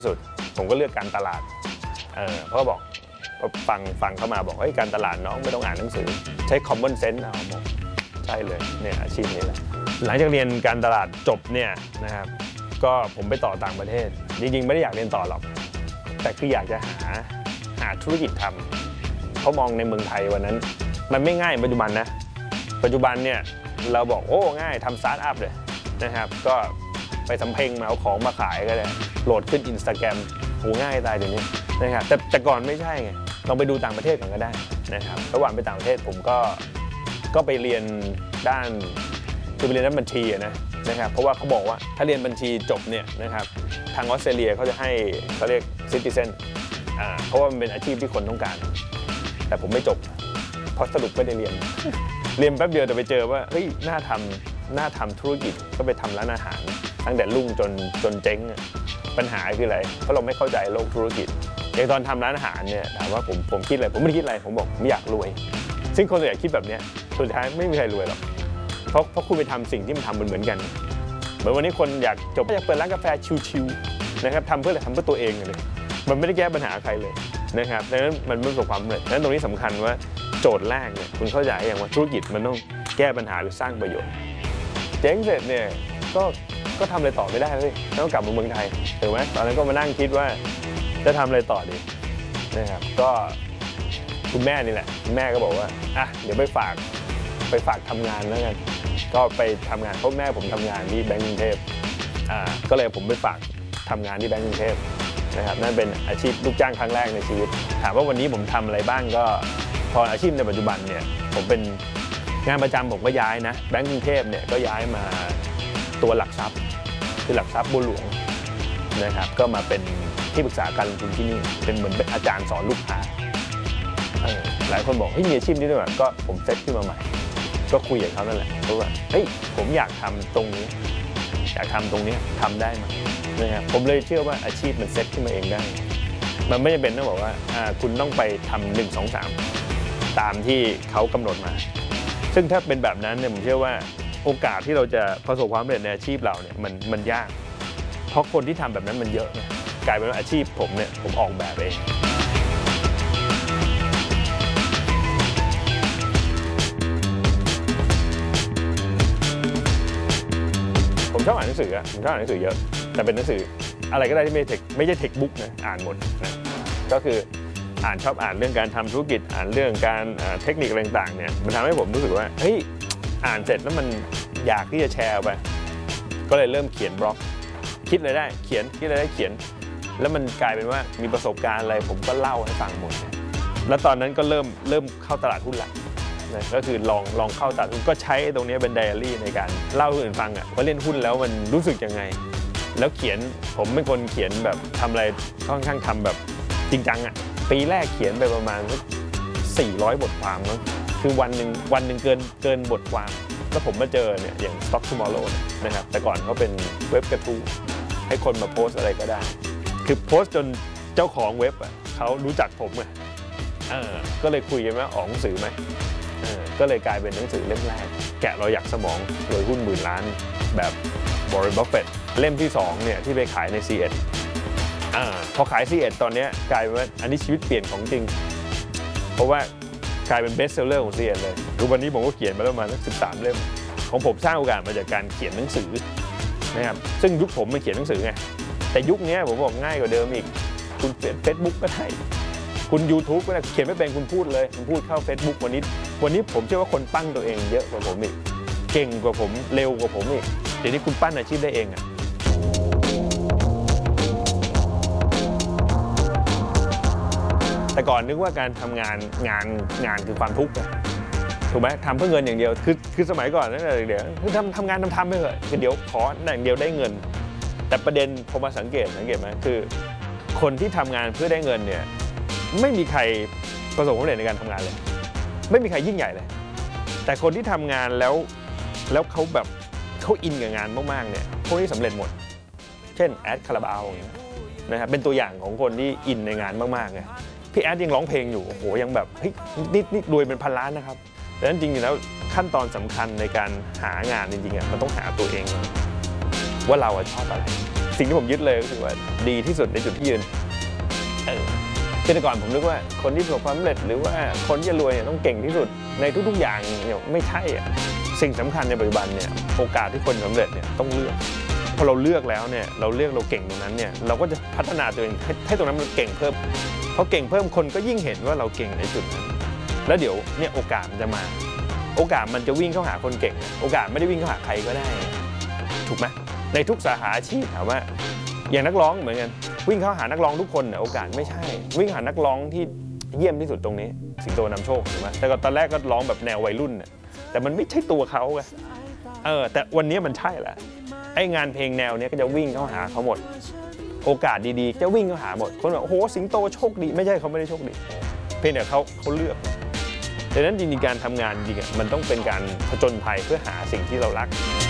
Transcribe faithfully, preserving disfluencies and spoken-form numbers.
สุดผมก็เลือกการตลาดเออเพราะบอกฟังฟังเข้ามาบอกเฮ้ยการตลาดน้องไม่ต้องอ่านหนังสือใช้ common sense เอาบอกใช่เลยเนี่ยอาชีพนี้แหละหลังจากเรียนการตลาดจบเนี่ยนะครับก็ผมไปต่อต่างประเทศจริงๆไม่ได้อยากเรียนต่อหรอกแต่คืออยากจะหาหาธุรกิจทำเขามองในเมืองไทยวันนั้นมันไม่ง่ายปัจจุบันนะปัจจุบันเนี่ยเราบอกโอ้ง่ายทำสตาร์ทอัพเลยนะครับก็ไปสำเพ็งมาเอาของมาขายก็ได้โหลดขึ้น Instagram โหง่ายตายเดี๋ยวนี้นะครับแต่แต่ก่อนไม่ใช่ไงลองไปดูต่างประเทศก่อนก็ได้นะครับระหว่างไปต่างประเทศผมก็ก็ไปเรียนด้านคือไปเรียนด้านบัญชีนะนะครับเพราะว่าเขาบอกว่าถ้าเรียนบัญชีจบเนี่ยนะครับทางออสเตรเลียเขาจะให้เขาเรียก Citizen อ่าเพราะว่ามันเป็นอาชีพที่คนต้องการแต่ผมไม่จบเพราะสรุปไม่ได้เรียนเรียนแป๊บเดียวแต่ไปเจอว่าเฮ้ยน่าทำน่าทำธุรกิจก็ไปทำร้านอาหารตั้งแต่รุ่งจนจนเจ๊งปัญหาคืออะไรเพราะเราไม่เข้าใจโลกธุรกิจอย่างตอนทำร้านอาหารเนี่ยถามว่าผมผมคิดอะไรผมไม่ได้คิดอะไรผมบอกผมอยากรวยซึ่งคนส่วนใหญ่คิดแบบนี้สุดท้ายไม่มีใครรวยหรอกเพราะเพราะคุณไปทำสิ่งที่มันทำเหมือนกันเหมือนวันนี้คนอยากจบอยากเปิดร้านกาแฟชิลๆนะครับทำเพื่ออะไรทำเพื่อตัวเองเลยมันไม่ได้แก้ปัญหาใครเลยนะครับดังนั้นมันไม่ประสบความสำเร็จดังนั้นตรงนี้สำคัญว่าโจทย์แรกเนี่ยคุณเข้าใจอย่างว่าธุรกิจมันต้องแก้ปัญหาหรือสร้างประโยชน์เจ๊งเสร็จเนี่ยก็ก็ทำอะไรต่อไม่ได้เลยต้องกลับมาเมืองไทยถูกไหมตอนนั้นก็มานั่งคิดว่าจะทำอะไรต่อดีนะครับก็คุณแม่นี่แหละคุณแม่ก็บอกว่าอ่ะเดี๋ยวไปฝากไปฝากทำงานแล้วกันก็ไปทำงานเพราะแม่ผมทำงานที่แบงก์กรุงเทพอ่าก็เลยผมไปฝากทำงานที่แบงก์กรุงเทพนะครับนั่นเป็นอาชีพลูกจ้างครั้งแรกในชีวิตถามว่าวันนี้ผมทำอะไรบ้างก็พออาชีพในปัจจุบันเนี่ยผมเป็นงานประจำผมก็ย้ายนะแบงก์กรุงเทพเนี่ยก็ย้ายมาตัวหลักทรัพย์คือหลักทรัพย์บัวหลวงนะครับก็มาเป็นที่ปรึกษาการลงทุนที่นี่เป็นเหมือนเป็นอาจารย์สอนลูกค้าหลายคนบอกเฮ้ยมีอาชีพนี้ด้วยก็ผมเซตขึ้นมาใหม่ก็คุยกับเขานั่นแหละเพราะว่าเฮ้ยผมอยากทำตรงนี้อยากทำตรงนี้ทำได้ไหมนะครับผมเลยเชื่อว่าอาชีพมันเซตขึ้นมาเองได้มันไม่จำเป็นต้องบอกว่าคุณต้องไปทำหนึ่งสองสามตามที่เขากำหนดมาซึ่งถ้าเป็นแบบนั้นเนี่ยผมเชื่อว่าโอกาสที่เราจะประสบความสำเร็จในอาชีพเราเนี่ยมันมันยากเพราะคนที่ทำแบบนั้นมันเยอะนะกลายเป็นว่าอาชีพผมเนี่ยผมออกแบบเองผมชอบอ่านหนังสือผมชอบอ่านหนังสือเยอะแต่เป็นหนังสืออะไรก็ได้ที่ไม่เทคไม่ใช่เทคบุ๊กนะอ่านหมดนะก็คืออ่านชอบอ่านเรื่องการทำธุรกิจอ่านเรื่องการเทคนิคอะไรต่างๆเนี่ยมันทำให้ผมรู้สึกว่าเฮ้ยอ่านเสร็จแล้วมันอยากที่จะแชร์ไปก็เลยเริ่มเขียนบล็อกคิดเลยได้เขียนคิดเลยได้เขียนแล้วมันกลายเป็นว่ามีประสบการณ์อะไรผมก็เล่าให้ฟังหมดแล้วตอนนั้นก็เริ่มเริ่มเข้าตลาดหุ้นละนะก็คือลองลองเข้าตลาดหุ้นก็ใช้ตรงนี้เป็นไดอารี่ในการเล่าให้คนอื่นฟังอ่ะว่าเล่นหุ้นแล้วมันรู้สึกยังไงแล้วเขียนผมเป็นคนเขียนแบบทำอะไรค่อนข้างทำแบบจริงจังอ่ะปีแรกเขียนไปประมาณสี่ร้อยบทความมั้งคือวันหนึ่งวันหนึ่งเกินเกินบทความแล้วผมมาเจอเนี่ยอย่าง Stock Tomorrow นะครับแต่ก่อนเขาเป็นเว็บกระทู้ให้คนมาโพสอะไรก็ได้คือโพสจนเจ้าของเว็บอ่ะเขารู้จักผมไงเออก็เลยคุยกันว่าออกหนังสือไหมเออก็เลยกลายเป็นหนังสือเล่มแรกแกะเราอยากสมองรวยหุ้นหมื่นล้านแบบวอร์เรน บัฟเฟตต์เล่มที่สองเนี่ยที่ไปขายใน ซี เอ็ด อ่าพอขาย ซี เอ็ด ตอนนี้กลายเป็นว่าอันนี้ชีวิตเปลี่ยนของจริงเพราะว่ากลายเป็นเบสเซลเลอร์ของ ซี เอ็ด เลยทุกวันนี้ผมก็เขียนมาแล้วประมาณสักสิบสามเล่มของผมสร้างโอกาสมาจากการเขียนหนังสือนะครับซึ่งยุคผมมันเขียนหนังสือไงแต่ยุคนี้ผมบอกง่ายกว่าเดิมอีกคุณเขียน Facebook ก็ได้คุณ YouTube ก็ได้เขียนไม่เป็นคุณพูดเลยคุณพูดเข้า Facebook วันนี้วันนี้ผมเชื่อว่าคนปั้นตัวเองเยอะกว่าผมอีกเก่งกว่าผมเร็วกว่าผมอีกเดี๋ยวนี้คุณปั้นอาชีพได้เองอะแต่ก่อนนึกว่าการทำงานงานงานคือความทุกข์ถูกไหมทำเพื่อเงินอย่างเดียวคือคือสมัยก่อนนั่นแหละเดี๋ยวคือทำทำงานทำทำไปเถอะคือเดี๋ยวขออย่างเดียวได้เงินแต่ประเด็นพอมาสังเกตสังเกตไหมคือคนที่ทำงานเพื่อได้เงินเนี่ยไม่มีใครประสบความสำเร็จในการทำงานเลยไม่มีใครยิ่งใหญ่เลยแต่คนที่ทำงานแล้วแล้วเขาแบบเขาอินกับงานมากๆเนี่ยพวกนี้สำเร็จหมดเช่นแอดคาราบาวอย่างเงี้ยนะครับเป็นตัวอย่างของคนที่อินในงานมากๆไงพี่แอดยังร้องเพลงอยู่โอ้โหยังแบบเฮ้ยนี่นี่รวยเป็นพันล้านนะครับดังนั้นจริงๆแล้วขั้นตอนสำคัญในการหางานจริงๆอ่ะมันต้องหาตัวเองว่าเราชอบอะไรสิ่งที่ผมยึดเลยก็คือว่าดีที่สุดในจุดที่ยืนเออคือแต่ก่อนผมนึกว่าคนที่ประสบความสำเร็จหรือว่าคนที่จะรวยเนี่ยต้องเก่งที่สุดในทุกๆอย่างเนี่ยไม่ใช่อ่ะสิ่งสำคัญในปัจจุบันเนี่ยโอกาสที่คนสำเร็จเนี่ยต้องเลือกพอเราเลือกแล้วเนี่ยเราเลือกเราเก่งตรงนั้นเนี่ยเราก็จะพัฒนาตัวเองให้ให้ตรงนั้นมันเก่งเพิ่มเพราะเก่งเพิ่มคนก็ยิ่งเห็นว่าเราเก่งในจุดนั้นแล้วเดี๋ยวเนี่ยโอกาสมันจะมาโอกาสมันจะวิ่งเข้าหาคนเก่งโอกาสไม่ได้วิ่งเข้าหาใครก็ได้ถูกไหมในทุกสาขาอาชีพถามว่าอย่างนักร้องเหมือนกันวิ่งเข้าหานักร้องทุกคนเนี่ยโอกาสไม่ใช่วิ่งหานักร้องที่เยี่ยมที่สุดตรงนี้สิงโตนำโชคถูกไหมแต่ก็ตอนแรกก็ร้องแบบแนววัยรุ่นเนี่ยแต่มันไม่ใช่ตัวเขาไงเออแต่วันนี้มันใช่แหละไอ้งานเพลงแนวนี้ก็จะวิ่งเข้าหาเขาหมดโอกาสดีๆจะวิ่งเข้าหาหมดคนบอกโอ้โหสิงโตโชคดีไม่ใช่เขาไม่ได้โชคดีเพียงแต่เขาเขาเลือกดังนั้นจริงๆการทำงานจริงๆมันต้องเป็นการผจญภัยเพื่อหาสิ่งที่เรารัก